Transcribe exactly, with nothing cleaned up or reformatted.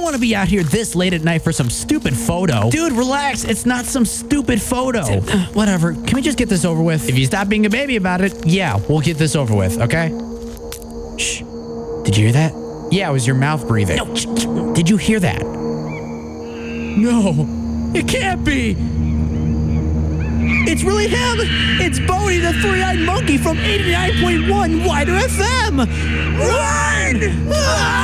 don't want to be out here this late at night for some stupid photo. Dude, relax. It's not some stupid photo. Whatever. Can we just get this over with? If you stop being a baby about it, yeah, we'll get this over with, okay? Shh. Did you hear that? Yeah, it was your mouth breathing. No. Did you hear that? No. It can't be. It's really him. It's Bodie, the three-eyed monkey from eighty-nine point one Wider F M. Run! Ah!